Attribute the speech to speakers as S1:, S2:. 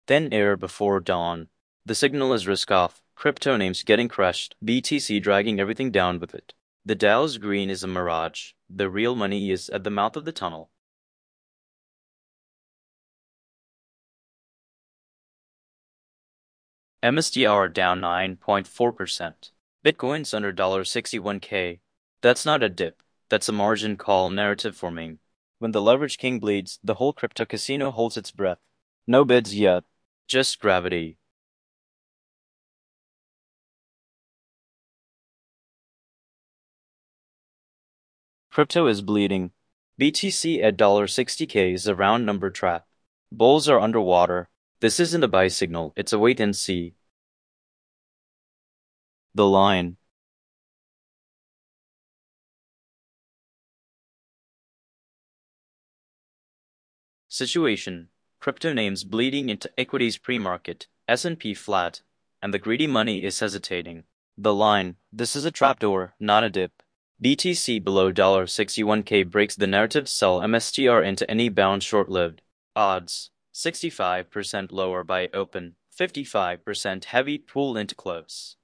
S1: Thin air before dawn. The signal is risk off. Crypto names getting crushed. BTC dragging everything down with it. The Dow's green is a mirage. The real money is at the mouth of the tunnel. MSTR down 9.4%. Bitcoin's under $61K. That's not a dip. That's a margin call narrative forming. When the leverage king bleeds, the whole crypto casino holds its breath. No bids yet. Just gravity. Crypto is bleeding. BTC at $60K is a round number trap. Bulls are underwater. This isn't a buy signal, it's a wait and see. The line. Situation. Crypto names bleeding into equities pre-market, S&P flat, and the greedy money is hesitating. The line. This is a trapdoor, not a dip. BTC below $61K breaks the narrative, sell MSTR into any bound short-lived. Odds. 65% lower by open, 55% heavy pull into close.